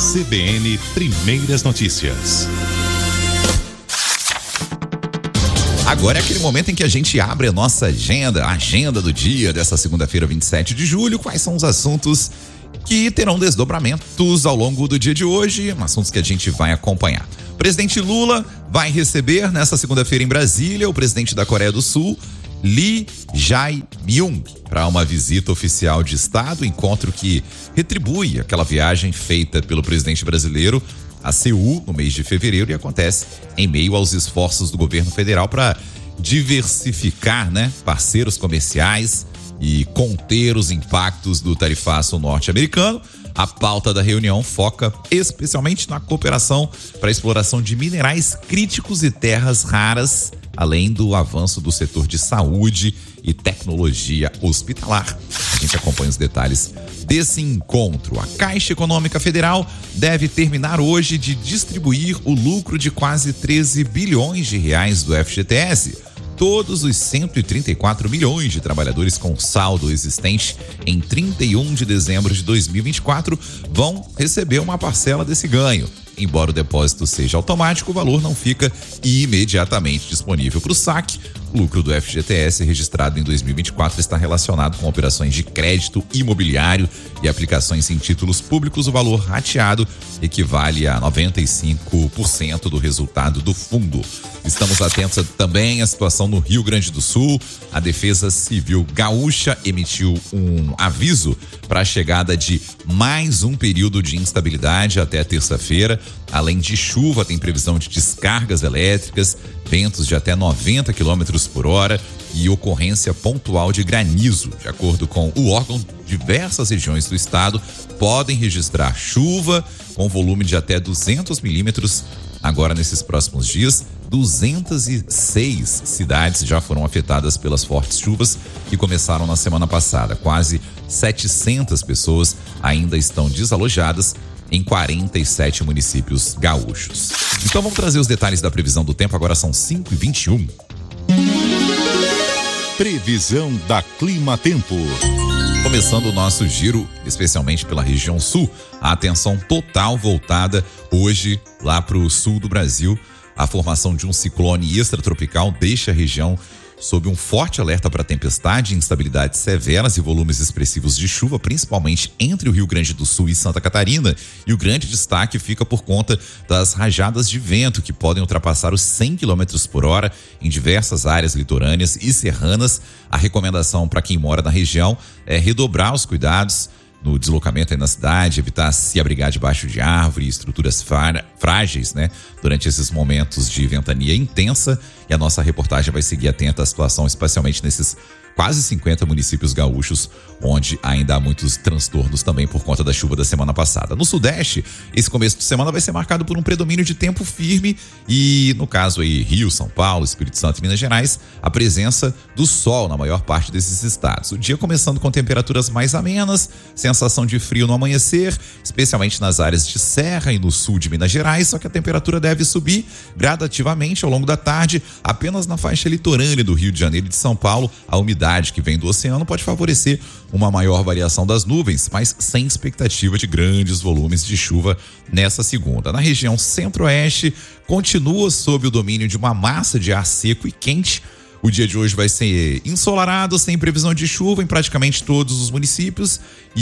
CBN Primeiras Notícias. Agora é aquele momento em que a gente abre a nossa agenda, a agenda do dia dessa segunda-feira, 27 de julho. Quais são os assuntos que terão desdobramentos ao longo do dia de hoje, assuntos que a gente vai acompanhar. O presidente Lula vai receber nesta segunda-feira em Brasília o presidente da Coreia do Sul, Lee Jae-myung, para uma visita oficial de Estado, encontro que retribui aquela viagem feita pelo presidente brasileiro a Seul no mês de fevereiro e acontece em meio aos esforços do governo federal para diversificar, parceiros comerciais e conter os impactos do tarifaço norte-americano. A pauta da reunião foca especialmente na cooperação para a exploração de minerais críticos e terras raras, além do avanço do setor de saúde e tecnologia hospitalar. A gente acompanha os detalhes desse encontro. A Caixa Econômica Federal deve terminar hoje de distribuir o lucro de quase 13 bilhões de reais do FGTS. Todos os 134 milhões de trabalhadores com saldo existente em 31 de dezembro de 2024 vão receber uma parcela desse ganho. Embora o depósito seja automático, o valor não fica imediatamente disponível para o saque. O lucro do FGTS registrado em 2024 está relacionado com operações de crédito imobiliário e aplicações em títulos públicos. O valor rateado equivale a 95% do resultado do fundo. Estamos atentos também à situação no Rio Grande do Sul. A Defesa Civil Gaúcha emitiu um aviso para a chegada de mais um período de instabilidade até terça-feira. Além de chuva, tem previsão de descargas elétricas, ventos de até 90 km por hora e ocorrência pontual de granizo. De acordo com o órgão, diversas regiões do estado podem registrar chuva com volume de até 200 milímetros. Agora, nesses próximos dias, 206 cidades já foram afetadas pelas fortes chuvas que começaram na semana passada. Quase 700 pessoas ainda estão desalojadas em 47 municípios gaúchos. Então vamos trazer os detalhes da previsão do tempo. Agora são 5h21. Previsão da Clima Tempo. Começando o nosso giro, especialmente pela região sul, a atenção total voltada hoje lá para o sul do Brasil. A formação de um ciclone extratropical deixa a região sob um forte alerta para tempestade, instabilidades severas e volumes expressivos de chuva, principalmente entre o Rio Grande do Sul e Santa Catarina. E o grande destaque fica por conta das rajadas de vento, que podem ultrapassar os 100 km por hora em diversas áreas litorâneas e serranas. A recomendação para quem mora na região é redobrar os cuidados no deslocamento aí na cidade, evitar se abrigar debaixo de árvore e estruturas frágeis, durante esses momentos de ventania intensa. E a nossa reportagem vai seguir atenta à situação, especialmente nesses quase 50 municípios gaúchos, onde ainda há muitos transtornos também por conta da chuva da semana passada. No Sudeste, esse começo de semana vai ser marcado por um predomínio de tempo firme e, no caso aí, Rio, São Paulo, Espírito Santo e Minas Gerais, a presença do sol na maior parte desses estados. O dia começando com temperaturas mais amenas, sensação de frio no amanhecer, especialmente nas áreas de serra e no sul de Minas Gerais, só que a temperatura deve subir gradativamente ao longo da tarde. Apenas na faixa litorânea do Rio de Janeiro e de São Paulo, a umidade que vem do oceano pode favorecer uma maior variação das nuvens, mas sem expectativa de grandes volumes de chuva nessa segunda. Na região centro-oeste, continua sob o domínio de uma massa de ar seco e quente. O dia de hoje vai ser ensolarado, sem previsão de chuva em praticamente todos os municípios,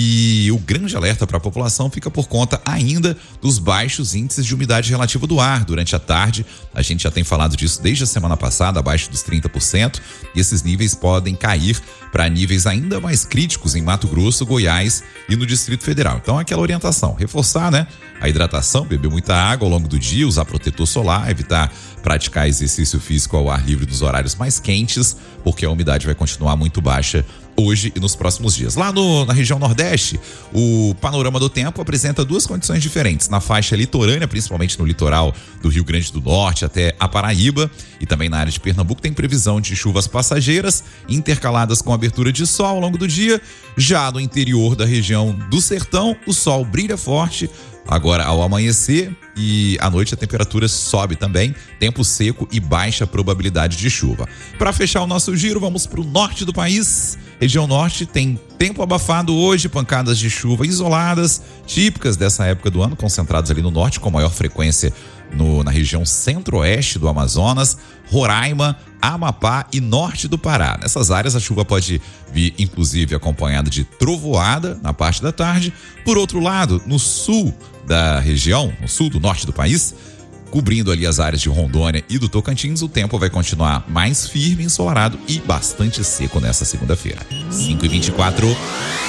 e o grande alerta para a população fica por conta ainda dos baixos índices de umidade relativa do ar durante a tarde. A gente já tem falado disso desde a semana passada, abaixo dos 30%, e esses níveis podem cair para níveis ainda mais críticos em Mato Grosso, Goiás e no Distrito Federal. Então, aquela orientação, reforçar, a hidratação, beber muita água ao longo do dia, usar protetor solar, evitar praticar exercício físico ao ar livre nos horários mais quentes, porque a umidade vai continuar muito baixa hoje e nos próximos dias. Lá na região Nordeste, o panorama do tempo apresenta duas condições diferentes. Na faixa litorânea, principalmente no litoral do Rio Grande do Norte até a Paraíba, e também na área de Pernambuco, tem previsão de chuvas passageiras, intercaladas com abertura de sol ao longo do dia. Já no interior da região do Sertão, o sol brilha forte agora ao amanhecer, e à noite a temperatura sobe também, tempo seco e baixa probabilidade de chuva. Para fechar o nosso giro, vamos para o norte do país. Região norte tem tempo abafado hoje, pancadas de chuva isoladas, típicas dessa época do ano, concentradas ali no norte, com maior frequência na região centro-oeste do Amazonas, Roraima, Amapá e norte do Pará. Nessas áreas a chuva pode vir inclusive acompanhada de trovoada na parte da tarde. Por outro lado, no sul da região, no sul do norte do país, cobrindo ali as áreas de Rondônia e do Tocantins, o tempo vai continuar mais firme, ensolarado e bastante seco nessa segunda-feira. 5h24.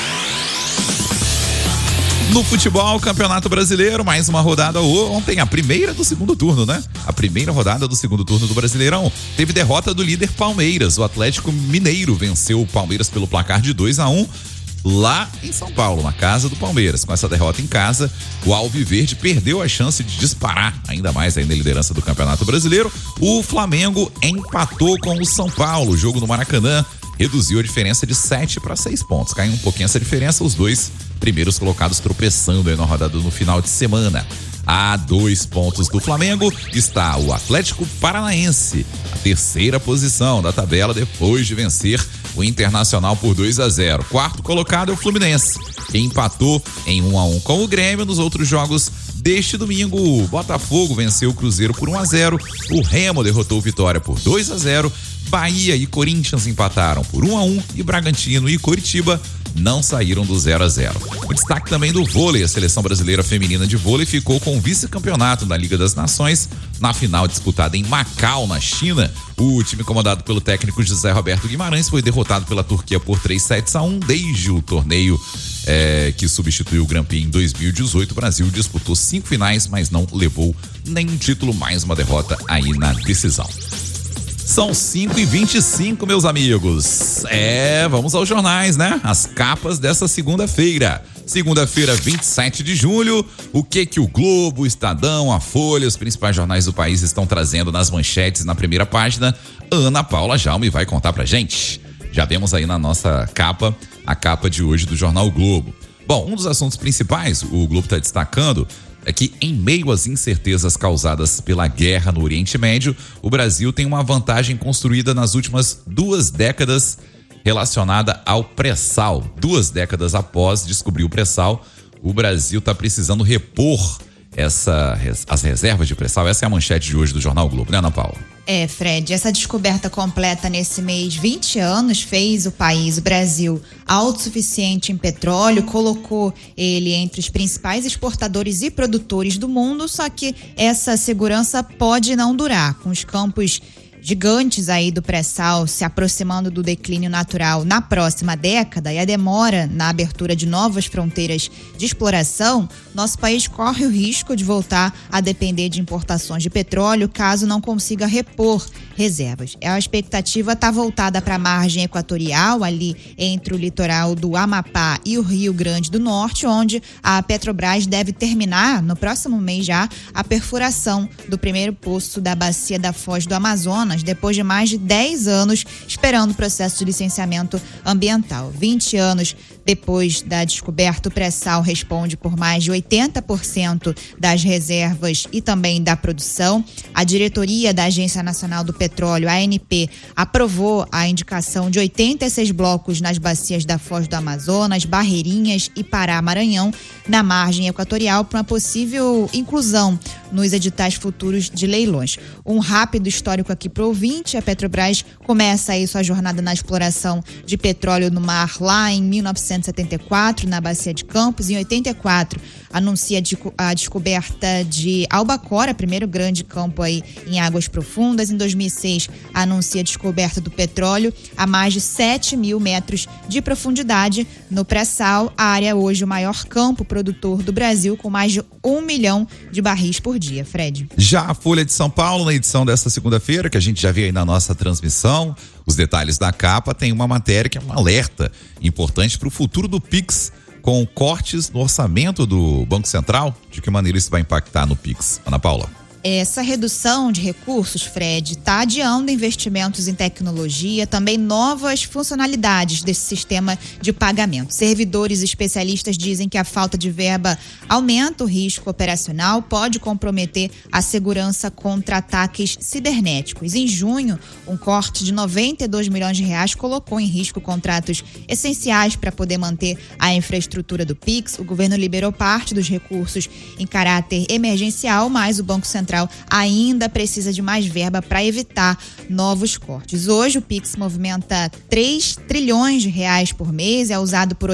No futebol, Campeonato Brasileiro, mais uma rodada ontem, a primeira do segundo turno, né? A primeira rodada do segundo turno do Brasileirão. Teve derrota do líder Palmeiras. O Atlético Mineiro venceu o Palmeiras pelo placar de 2-1 lá em São Paulo, na casa do Palmeiras. Com essa derrota em casa, o Alviverde perdeu a chance de disparar ainda mais aí na liderança do Campeonato Brasileiro. O Flamengo empatou com o São Paulo. O jogo no Maracanã reduziu a diferença de 7 para 6 pontos. Caiu um pouquinho essa diferença, os dois primeiros colocados tropeçando aí na rodada no final de semana. A 2 pontos do Flamengo está o Atlético Paranaense, a terceira posição da tabela depois de vencer o Internacional por 2-0. Quarto colocado é o Fluminense, que empatou em 1-1 com o Grêmio. Nos outros jogos deste domingo, o Botafogo venceu o Cruzeiro por 1-0, o Remo derrotou o Vitória por 2-0, Bahia e Corinthians empataram por 1-1 e Bragantino e Coritiba não saíram do 0-0. O destaque também do vôlei, a seleção brasileira feminina de vôlei ficou com o vice-campeonato da Liga das Nações na final disputada em Macau, na China. O time comandado pelo técnico José Roberto Guimarães foi derrotado pela Turquia por 3-1 desde o torneio que substituiu o Grand Prix em 2018. O Brasil disputou 5 finais, mas não levou nenhum título, mais uma derrota aí na decisão. São 5h25, meus amigos. Vamos aos jornais, né? As capas dessa segunda-feira. Segunda-feira, 27 de julho. O que o Globo, o Estadão, a Folha, os principais jornais do país estão trazendo nas manchetes na primeira página? Ana Paula Jaume vai contar pra gente. Já vemos aí na nossa capa, a capa de hoje do jornal o Globo. Bom, um dos assuntos principais, o Globo está destacando, é que em meio às incertezas causadas pela guerra no Oriente Médio, o Brasil tem uma vantagem construída nas últimas 2 décadas relacionada ao pré-sal. 2 décadas após descobrir o pré-sal, o Brasil está precisando repor as reservas de pré-sal. Essa é a manchete de hoje do jornal o Globo, né, Ana Paula? Fred, essa descoberta completa nesse mês, 20 anos, fez o Brasil, autossuficiente em petróleo, colocou ele entre os principais exportadores e produtores do mundo, só que essa segurança pode não durar, com os campos gigantes aí do pré-sal se aproximando do declínio natural na próxima década e a demora na abertura de novas fronteiras de exploração, nosso país corre o risco de voltar a depender de importações de petróleo caso não consiga repor reservas. A expectativa está voltada para a margem equatorial, ali entre o litoral do Amapá e o Rio Grande do Norte, onde a Petrobras deve terminar no próximo mês já a perfuração do primeiro poço da bacia da Foz do Amazonas, depois de mais de 10 anos esperando o processo de licenciamento ambiental. 20 anos depois da descoberta, o pré-sal responde por mais de 80% das reservas e também da produção. A diretoria da Agência Nacional do Petróleo, ANP, aprovou a indicação de 86 blocos nas bacias da Foz do Amazonas, Barreirinhas e Pará-Maranhão, na margem equatorial, para uma possível inclusão nos editais futuros de leilões. Um rápido histórico aqui para o ouvinte: a Petrobras começa aí sua jornada na exploração de petróleo no mar lá em 1974, na Bacia de Campos. Em 84, anuncia a descoberta de Albacora, primeiro grande campo aí em águas profundas. Em 2006, anuncia a descoberta do petróleo a mais de 7.000 metros de profundidade no pré-sal. A área hoje o maior campo produtor do Brasil, com mais de 1 milhão de barris por dia. Fred. Já a Folha de São Paulo, na edição desta segunda-feira, que a gente já viu aí na nossa transmissão, os detalhes da capa, tem uma matéria que é um alerta importante para o futuro do Pix, com cortes no orçamento do Banco Central. De que maneira isso vai impactar no Pix, Ana Paula? essa redução de recursos, Fred, está adiando investimentos em tecnologia, também novas funcionalidades desse sistema de pagamento. Servidores especialistas dizem que a falta de verba aumenta o risco operacional, pode comprometer a segurança contra ataques cibernéticos. Em junho, um corte de 92 milhões de reais colocou em risco contratos essenciais para poder manter a infraestrutura do Pix. O governo liberou parte dos recursos em caráter emergencial, mas o Banco Central ainda precisa de mais verba para evitar novos cortes. Hoje o Pix movimenta 3 trilhões de reais por mês, é usado por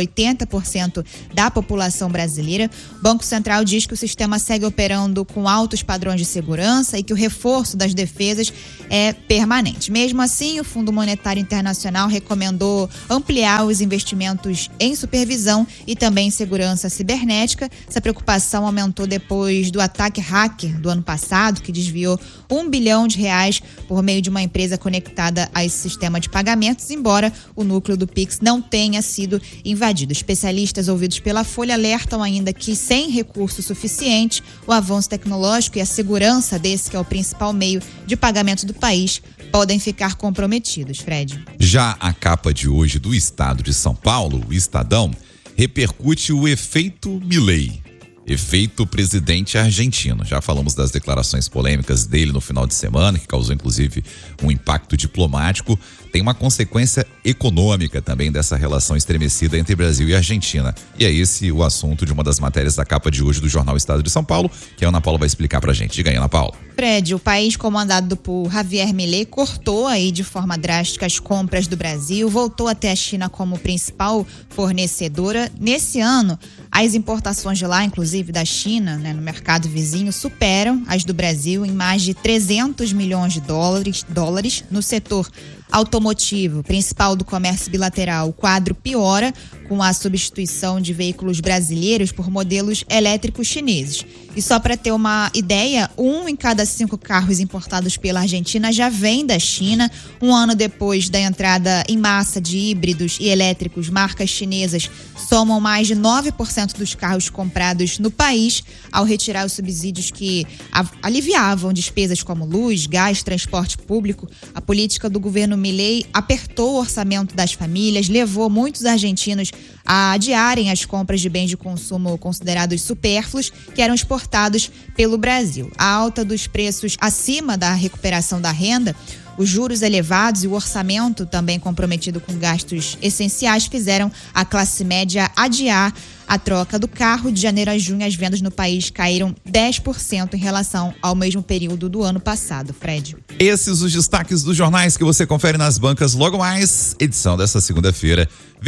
80% da população brasileira. O Banco Central diz que o sistema segue operando com altos padrões de segurança e que o reforço das defesas é permanente. Mesmo assim, o Fundo Monetário Internacional recomendou ampliar os investimentos em supervisão e também em segurança cibernética. Essa preocupação aumentou depois do ataque hacker do ano passado, que desviou R$1 bilhão por meio de uma empresa conectada a esse sistema de pagamentos, embora o núcleo do Pix não tenha sido invadido. Especialistas ouvidos pela Folha alertam ainda que, sem recurso suficiente, o avanço tecnológico e a segurança desse, que é o principal meio de pagamento do país, podem ficar comprometidos, Fred. Já a capa de hoje do Estado de São Paulo, o Estadão, repercute o efeito Milei. Efeito presidente argentino. Já falamos das declarações polêmicas dele no final de semana, que causou inclusive um impacto diplomático. Tem uma consequência econômica também dessa relação estremecida entre Brasil e Argentina. E é esse o assunto de uma das matérias da capa de hoje do jornal Estado de São Paulo, que a Ana Paula vai explicar pra gente. Diga aí, Ana Paula. Fred, o país comandado por Javier Milei cortou aí de forma drástica as compras do Brasil, voltou até a China como principal fornecedora. Nesse ano, as importações de lá, inclusive da China, no mercado vizinho, superam as do Brasil em mais de 300 milhões de dólares. No setor automotivo, principal do comércio bilateral, o quadro piora com a substituição de veículos brasileiros por modelos elétricos chineses. E só para ter uma ideia, 1 em cada 5 carros importados pela Argentina já vem da China. Um ano depois da entrada em massa de híbridos e elétricos, marcas chinesas somam mais de 9% dos carros comprados no país, ao retirar os subsídios que aliviavam despesas como luz, gás, transporte público. A política do governo Milei apertou o orçamento das famílias, levou muitos argentinos a adiarem as compras de bens de consumo considerados supérfluos, que eram exportados pelo Brasil. A alta dos preços acima da recuperação da renda, os juros elevados e o orçamento também comprometido com gastos essenciais fizeram a classe média adiar a troca do carro. De janeiro a junho, as vendas no país caíram 10% em relação ao mesmo período do ano passado, Fred. Esses os destaques dos jornais que você confere nas bancas logo mais, edição dessa segunda-feira,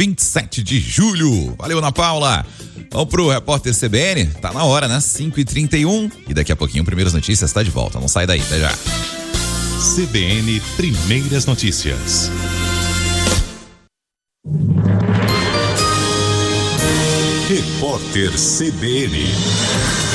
27 de julho. Valeu, Ana Paula. Vamos pro Repórter CBN, tá na hora, né? 5h31 e daqui a pouquinho Primeiras Notícias tá de volta, não sai daí, até já. CBN Primeiras Notícias. Repórter CBN.